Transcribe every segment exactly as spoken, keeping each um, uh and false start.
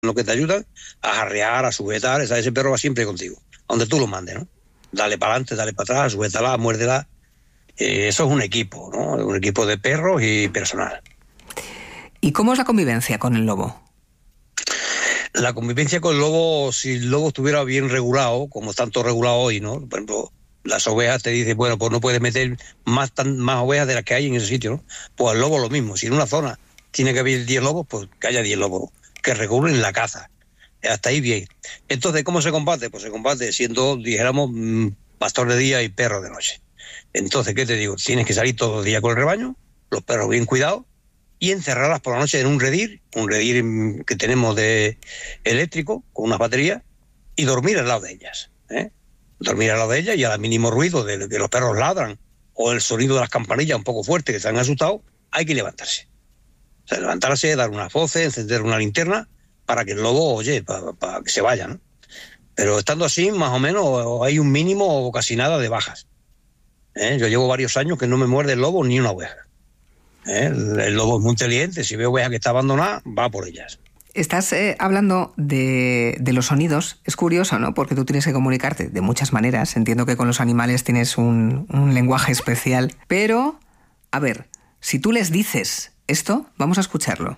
lo que te ayudan a arrear, a sujetar. Esa, ese perro va siempre contigo, a donde tú lo mandes, ¿no? Dale para adelante, dale para atrás, sujétala, muérdela. Eh, eso es un equipo, ¿no? Un equipo de perros y personal. ¿Y cómo es la convivencia con el lobo? La convivencia con el lobo, si el lobo estuviera bien regulado, como está todo regulado hoy, ¿no? Por ejemplo, las ovejas te dicen, bueno, pues no puedes meter más, tan, más ovejas de las que hay en ese sitio, ¿no? Pues el lobo lo mismo. Si en una zona tiene que haber diez lobos, pues que haya diez lobos que regulen la caza. Hasta ahí bien. Entonces, ¿cómo se combate? Pues se combate siendo, dijéramos, pastor de día y perro de noche. Entonces, ¿qué te digo? Tienes que salir todos los días con el rebaño, los perros bien cuidados, y encerrarlas por la noche en un redir, un redir que tenemos de eléctrico, con unas baterías, y dormir al lado de ellas. ¿eh? Dormir al lado de ellas, y al mínimo ruido de que los perros ladran, o el sonido de las campanillas un poco fuerte que se han asustado, hay que levantarse. O sea, levantarse, dar unas voces, encender una linterna, para que el lobo, oye, para, para que se vaya, ¿no? Pero estando así, más o menos, hay un mínimo o casi nada de bajas. ¿Eh? Yo llevo varios años que no me muerde el lobo ni una oveja. ¿Eh? El, el lobo es muy inteligente, si ve oveja que está abandonada, va por ellas. Estás eh, hablando de, de los sonidos. Es curioso, ¿no? Porque tú tienes que comunicarte de muchas maneras. Entiendo que con los animales tienes un, un lenguaje especial. Pero, a ver, si tú les dices esto, vamos a escucharlo.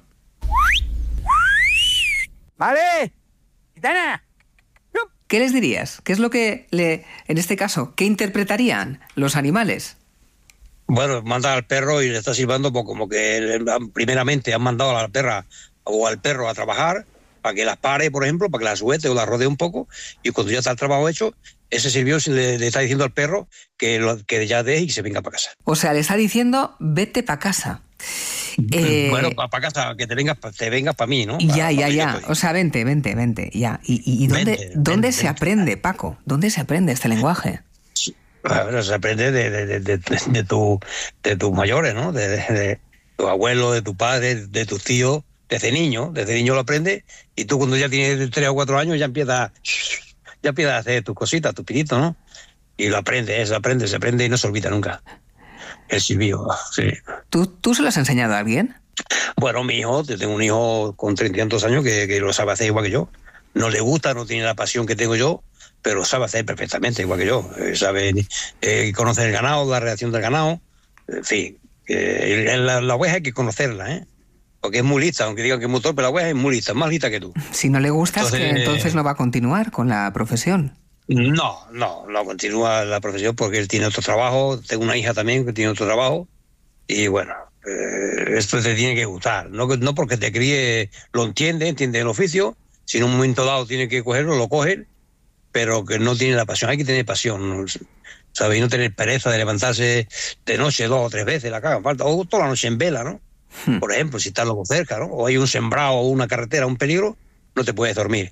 ¡Vale! ¡Gitana! ¿Qué les dirías? ¿Qué es lo que, le, en este caso, qué interpretarían los animales? Bueno, manda al perro y le está silbando pues, como que primeramente han mandado a la perra o al perro a trabajar para que las pare, por ejemplo, para que las sujete o las rodee un poco, y cuando ya está el trabajo hecho, ese sirvió le, le está diciendo al perro que, lo, que ya deje y que se venga para casa. O sea, le está diciendo, vete para casa. Eh... Bueno, para pa casa, que te vengas, te vengas para mí, ¿no? Pa, ya, ya, pa ya. O sea, vente, vente, vente, ya. ¿Y, y, y dónde, vente, dónde vente, se vente. aprende, Paco? ¿Dónde se aprende este lenguaje? Bueno, se aprende de, de, de, de, de, tu, de tus mayores, ¿no? De, de, de tu abuelo, de tu padre, de tus tíos, desde niño. Desde niño lo aprende, y tú cuando ya tienes tres o cuatro años ya empiezas, ya empiezas a hacer tus cositas, tus pinitos, ¿no? Y lo aprendes, se aprende, se aprende y no se olvida nunca. El silbido, sí. ¿Tú, ¿Tú se lo has enseñado a alguien? Bueno, mi hijo, yo tengo un hijo con treinta y tantos años que, que lo sabe hacer igual que yo. No le gusta, no tiene la pasión que tengo yo, pero lo sabe hacer perfectamente igual que yo. Eh, sabe eh, conocer el ganado, la reacción del ganado. En fin, eh, la, la oveja hay que conocerla, ¿eh? Porque es muy lista, aunque digan que es muy torpe, la oveja es muy lista, más lista que tú. Si no le gustas, entonces, que entonces no va a continuar con la profesión. No, no, no continúa la profesión porque él tiene otro trabajo. Tengo una hija también que tiene otro trabajo. Y bueno, eh, esto te tiene que gustar. No, no porque te críe, lo entiende, entiende el oficio. Si en un momento dado tiene que cogerlo, lo coge, pero que no tiene la pasión. Hay que tener pasión, ¿sabes? Y no tener pereza de levantarse de noche dos o tres veces la caga, falta, o toda la noche en vela, ¿no? Hmm. Por ejemplo, si estás luego cerca, ¿no? O hay un sembrado o una carretera, un peligro, no te puedes dormir.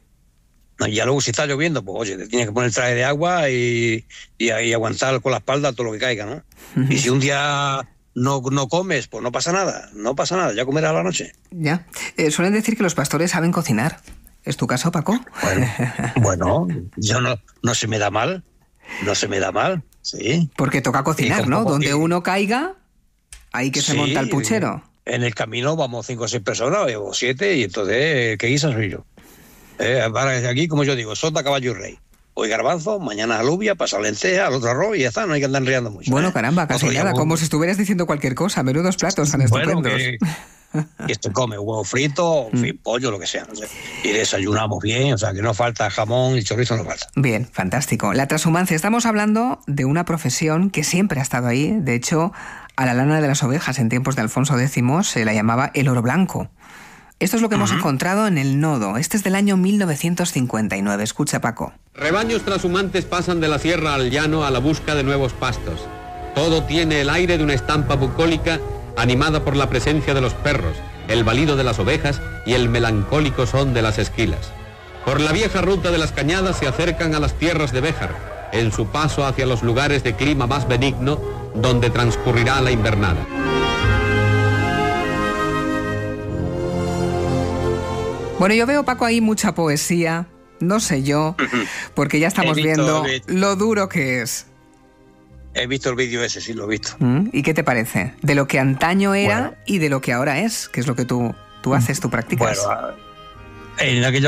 Y ya luego si está lloviendo, pues oye, te tienes que poner el traje de agua y, y, y aguantar con la espalda todo lo que caiga, ¿no? Uh-huh. Y si un día no, no comes, pues no pasa nada, no pasa nada, ya comerás a la noche. Ya. Eh, suelen decir que los pastores saben cocinar. ¿Es tu caso, Paco? Bueno, bueno yo no, no se me da mal, no se me da mal, sí. Porque toca cocinar, ¿no? Donde que... uno caiga, ahí que se sí, monta el puchero. En el camino vamos cinco o seis personas, o siete, y entonces, ¿qué guisa soy yo? Eh, para aquí, como yo digo, sota, caballo y rey. Hoy garbanzo, mañana alubia, pasa lenteja, al otro arroz y ya está, no hay que andar riendo mucho. Bueno, ¿eh? caramba, casi Otro nada, como si estuvieras diciendo cualquier cosa, menudos platos tan bueno, estupendos. Que, que se come huevo frito, en fin, pollo, lo que sea, no sé. Y desayunamos bien, o sea, que no falta jamón y chorizo, no falta. Bien, fantástico. La transhumancia, estamos hablando de una profesión que siempre ha estado ahí. De hecho, a la lana de las ovejas en tiempos de Alfonso X se la llamaba el oro blanco. Esto es lo que uh-huh. hemos encontrado en el Nodo. Este es del año mil novecientos cincuenta y nueve. Escucha, Paco. Rebaños transhumantes pasan de la sierra al llano a la busca de nuevos pastos. Todo tiene el aire de una estampa bucólica animada por la presencia de los perros, el balido de las ovejas y el melancólico son de las esquilas. Por la vieja ruta de las cañadas se acercan a las tierras de Béjar, en su paso hacia los lugares de clima más benigno, donde transcurrirá la invernada. Bueno, yo veo, Paco, ahí mucha poesía, no sé yo, porque ya estamos viendo lo duro que es. He visto el vídeo ese, sí, lo he visto. ¿Y qué te parece? De lo que antaño era bueno. y de lo que ahora es, que es lo que tú, tú haces, tú practicas. Bueno, en aquello